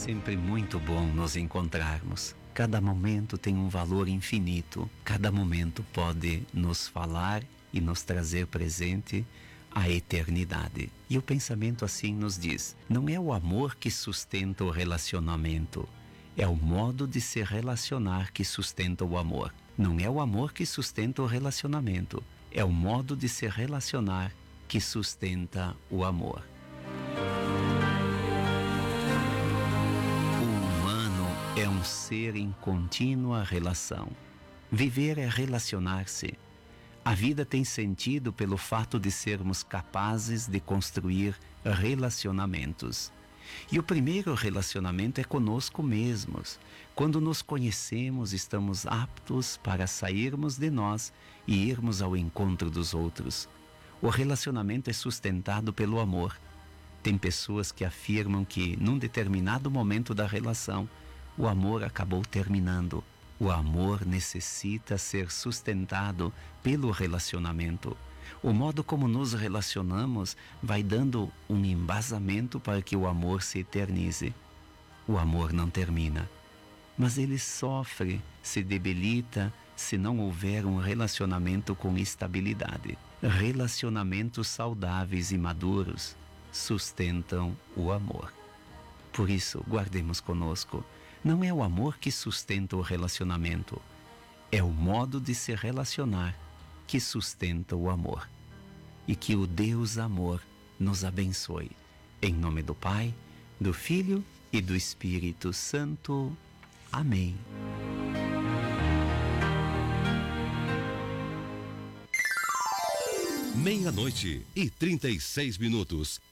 sempre muito bom nos encontrarmos. Cada momento tem um valor infinito. Cada momento pode nos falar e nos trazer presente a eternidade. E o pensamento assim nos diz: não é o amor que sustenta o relacionamento, é o modo de se relacionar que sustenta o amor. Não é o amor que sustenta o relacionamento, é o modo de se relacionar que sustenta o amor. O humano é um ser em contínua relação. Viver é relacionar-se. A vida tem sentido pelo fato de sermos capazes de construir relacionamentos. E o primeiro relacionamento é conosco mesmos. Quando nos conhecemos, estamos aptos para sairmos de nós e irmos ao encontro dos outros. O relacionamento é sustentado pelo amor. Tem pessoas que afirmam que, num determinado momento da relação, o amor acabou terminando. O amor necessita ser sustentado pelo relacionamento. O modo como nos relacionamos vai dando um embasamento para que o amor se eternize. O amor não termina, mas ele sofre, se debilita se não houver um relacionamento com estabilidade. Relacionamentos saudáveis e maduros sustentam o amor. Por isso, guardemos conosco. Não é o amor que sustenta o relacionamento, é o modo de se relacionar que sustenta o amor. E que o Deus Amor nos abençoe. Em nome do Pai, do Filho e do Espírito Santo. Amém. Meia-noite e 36 minutos.